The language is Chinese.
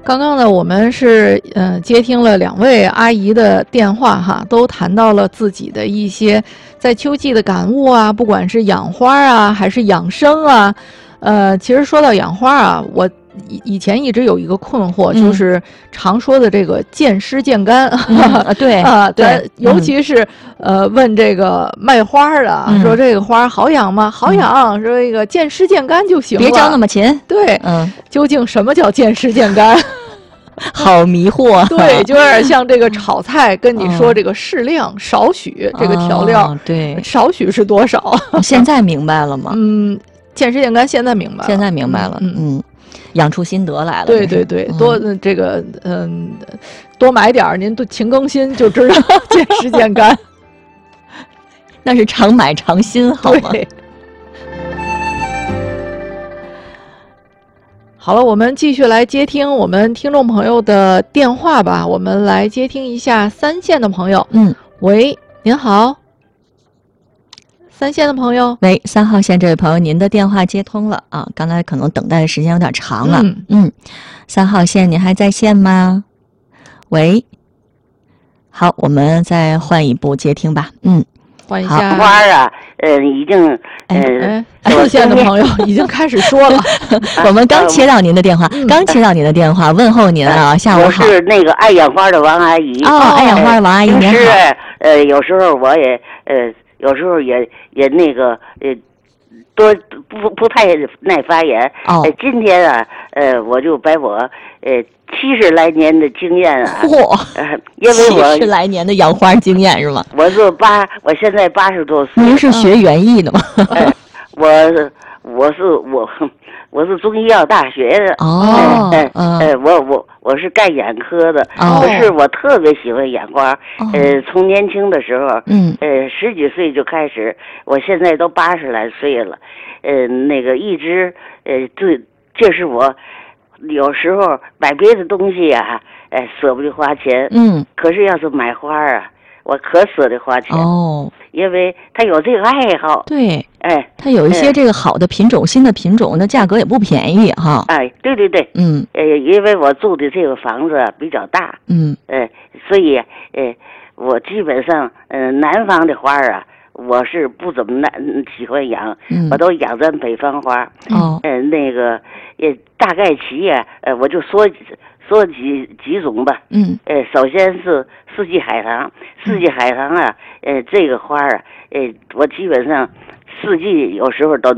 刚刚呢，我们是接听了2位阿姨的电话哈，都谈到了自己的一些在秋季的感悟啊，不管是养花啊，还是养生啊。其实说到养花啊，我以前一直有一个困惑，就是常说的这个见湿见干。 对啊，对，尤其是问这个卖花的，说这个花好养吗？好养，说这个见湿见干就行了， 别着那么勤。 对，究竟什么叫见湿见干？ 好迷惑。 对，就有点像这个炒菜跟你说这个适量少许这个调料， 对， 少许是多少？ 现在明白了吗？ 见湿见干，现在明白了， 现在明白了，养出心得来了。 对对对，多这个多买点您多勤更新就知道见湿见干。 那是常买常新，好吗？ 好了，我们继续来接听我们听众朋友的电话吧。我们来接听一下3线的朋友。喂，您好，3线的朋友。 喂，3号线这位朋友，您的电话接通了啊，刚才可能等待的时间有点长了。3号线，您还在线吗？喂，好，我们再换一部接听吧。 换一下花啊，已经 4线的朋友已经开始说了。 我们刚接到您的电话，问候您啊，下午好。 我是那个爱养花的王阿姨。 爱养花的王阿姨，您好。 是有时候我也有时候也那个多不太耐发言。今天啊我就把我70来年的经验啊，因为我 70来年的养花经验是吗？ 我现在80多岁。 您是学园艺的吗？ 我是中医药大学的。我是干眼科的。可是我特别喜欢养花。从年轻的时候，10几岁就开始，我现在都80来岁了。那个一直这是我有时候买别的东西啊，舍不得花钱。可是要是买花啊，我可舍得花钱。因为他有这个爱好。 对，他有一些这个好的品种，新的品种，那价格也不便宜哈。 对对对。因为我住的这个房子比较大。所以我基本上南方的花啊，我是不怎么喜欢养，我都养咱北方花。那个大概齐呀，我就说几种吧。首先是四季海棠。四季海棠啊，这个花啊，我基本上4季有时候都